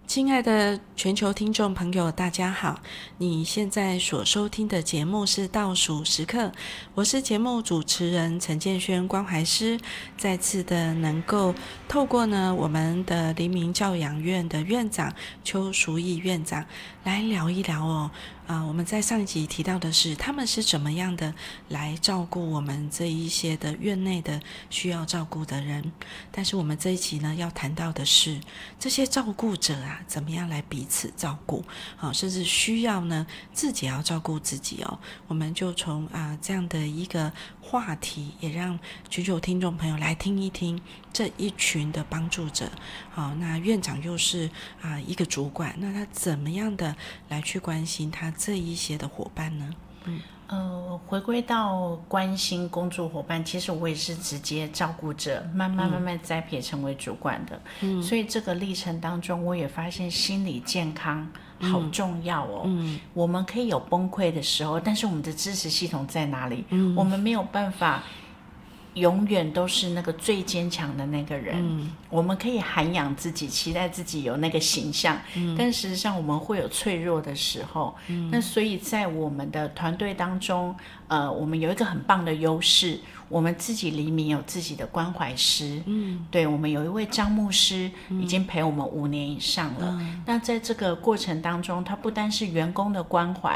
亲爱的全球听众朋友，大家好！你现在所收听的节目是倒数时刻，我是节目主持人陈建轩关怀师，再次的能够透过我们的黎明教养院的院长邱淑义院长来聊一聊我们在上一集提到的是他们是怎么样的来照顾我们这一些的院内的需要照顾的人，但是我们这一集呢要谈到的是这些照顾者怎么样来彼此照顾，甚至需要呢自己要照顾自己我们就从这样的一个话题，也让全球听众朋友来听一听这一群的帮助者。那院长又是一个主管，那他怎么样的来去关心他这一些的伙伴呢？ 回归到关心工作伙伴，其实我也是直接照顾者，慢慢栽培成为主管的。所以这个历程当中，我也发现心理健康好重要我们可以有崩溃的时候，但是我们的支持系统在哪里？我们没有办法永远都是那个最坚强的那个人，我们可以涵养自己，期待自己有那个形象，但事实上我们会有脆弱的时候，那所以在我们的团队当中，我们有一个很棒的优势，我们自己黎明有自己的关怀师，对，我们有一位张牧师已经陪我们5年以上了，那在这个过程当中，他不单是员工的关怀，